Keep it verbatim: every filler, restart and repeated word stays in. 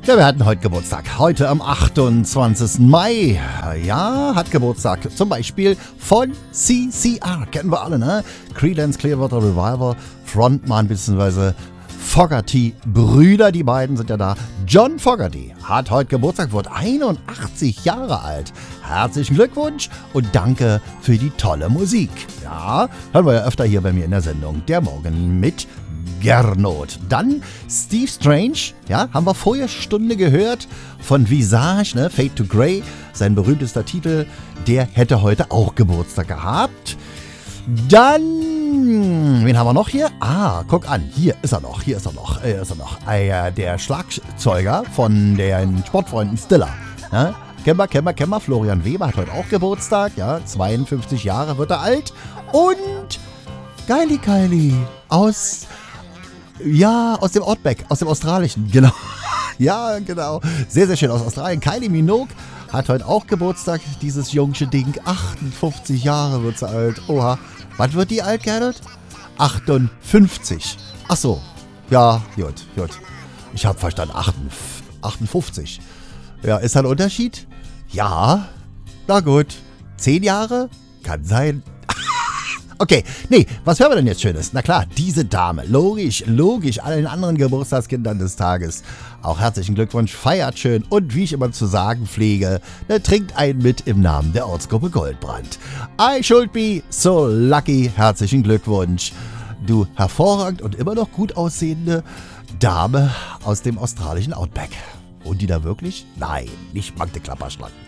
Ja, wir hatten heute Geburtstag. Heute am achtundzwanzigsten Mai. Ja, hat Geburtstag. Zum Beispiel von C C R. Kennen wir alle, ne? Creedence Clearwater Revival. Frontmann bzw. Fogerty-Brüder, die beiden sind ja da. John Fogerty hat heute Geburtstag, wird einundachtzig Jahre alt. Herzlichen Glückwunsch und danke für die tolle Musik. Ja, hören wir ja öfter hier bei mir in der Sendung. Der Morgen mit Gernot. Dann Steve Strange, ja, haben wir vorher Stunde gehört von Visage, ne, Fade to Grey, sein berühmtester Titel, der hätte heute auch Geburtstag gehabt. Dann, wen haben wir noch hier? Ah, guck an, hier ist er noch, hier ist er noch, hier ist er noch. Äh, der Schlagzeuger von den Sportfreunden Stiller, ne? Kennen wir, kennen wir, kennen wir. Florian Weber hat heute auch Geburtstag, ja, zweiundfünfzig Jahre wird er alt. Und Geili Kylie aus... Ja, aus dem Outback, aus dem Australischen, genau. Ja, genau. Sehr, sehr schön aus Australien. Kylie Minogue hat heute auch Geburtstag, dieses jungsche Ding. achtundfünfzig Jahre wird sie alt. Oha. Was wird die alt, Gernot? achtundfünfzig. Ach so. Ja, gut, gut. Ich habe verstanden, achtundfünfzig. Ja, ist da ein Unterschied? Ja. Na gut. Zehn Jahre? Kann sein. Okay, nee, was hören wir denn jetzt Schönes? Na klar, diese Dame, logisch, logisch, allen anderen Geburtstagskindern des Tages. Auch herzlichen Glückwunsch, feiert schön und wie ich immer zu sagen pflege, ne, trinkt einen mit im Namen der Ortsgruppe Goldbrand. I should be so lucky, herzlichen Glückwunsch. Du hervorragend und immer noch gut aussehende Dame aus dem australischen Outback. Wohnt die da wirklich? Nein, nicht Magde Klapperschlangen.